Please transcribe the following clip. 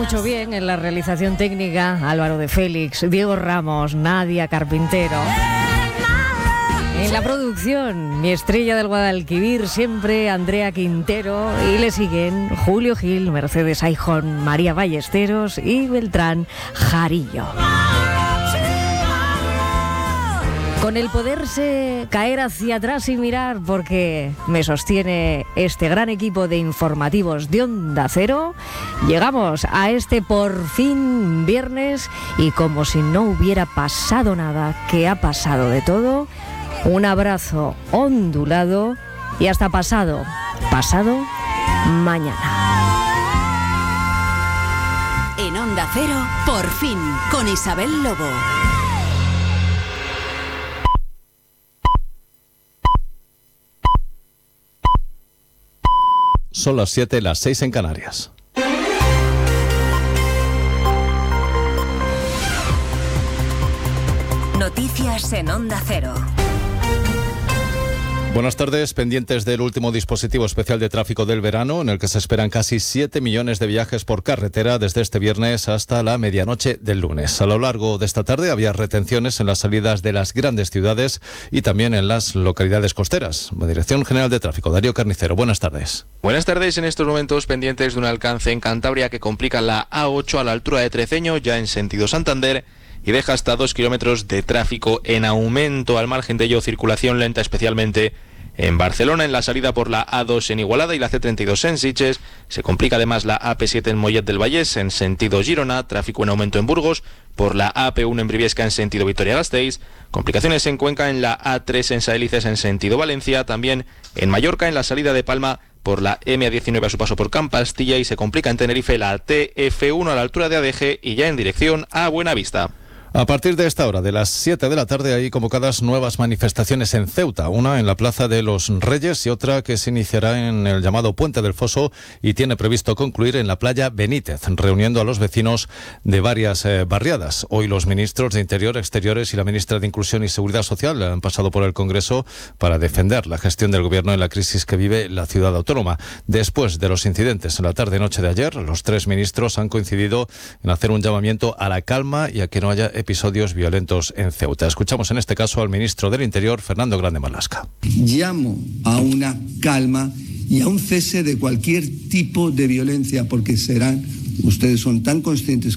mucho bien en la realización técnica, Álvaro de Félix, Diego Ramos, Nadia Carpintero. En la producción, mi estrella del Guadalquivir, siempre Andrea Quintero, y le siguen Julio Gil, Mercedes Aijón, María Ballesteros y Beltrán Jarillo. Con el poderse caer hacia atrás y mirar, porque me sostiene este gran equipo de informativos de Onda Cero, llegamos a este por fin viernes y como si no hubiera pasado nada, que ha pasado de todo, un abrazo ondulado y hasta pasado mañana. En Onda Cero, por fin, con Isabel Lobo. Son las 7, las 6 en Canarias. Noticias en Onda Cero. Buenas tardes, pendientes del último dispositivo especial de tráfico del verano, en el que se esperan casi 7 millones de viajes por carretera desde este viernes hasta la medianoche del lunes. A lo largo de esta tarde había retenciones en las salidas de las grandes ciudades y también en las localidades costeras. Dirección General de Tráfico, Darío Carnicero, buenas tardes. Buenas tardes, en estos momentos pendientes de un alcance en Cantabria que complica la A8 a la altura de Treceño, ya en sentido Santander, y deja hasta 2 kilómetros de tráfico en aumento. Al margen de ello, circulación lenta especialmente en Barcelona, en la salida por la A2 en Igualada y la C32 en Sitges. Se complica además la AP7 en Mollet del Vallès en sentido Girona, tráfico en aumento en Burgos, por la AP1 en Briviesca en sentido Vitoria-Gasteiz, complicaciones en Cuenca en la A3 en Saelices en sentido Valencia, también en Mallorca en la salida de Palma por la MA19 a su paso por Campastilla, y se complica en Tenerife la TF1 a la altura de Adeje y ya en dirección a Buenavista. A partir de esta hora, de las 7 de la tarde, hay convocadas nuevas manifestaciones en Ceuta, una en la Plaza de los Reyes y otra que se iniciará en el llamado Puente del Foso y tiene previsto concluir en la playa Benítez, reuniendo a los vecinos de varias barriadas. Hoy los ministros de Interior, Exteriores y la ministra de Inclusión y Seguridad Social han pasado por el Congreso para defender la gestión del gobierno en la crisis que vive la ciudad autónoma. Después de los incidentes en la tarde-noche de ayer, los tres ministros han coincidido en hacer un llamamiento a la calma y a que no haya episodios violentos en Ceuta. Escuchamos en este caso al ministro del Interior, Fernando Grande Marlaska. Llamo a una calma y a un cese de cualquier tipo de violencia, porque ustedes son tan conscientes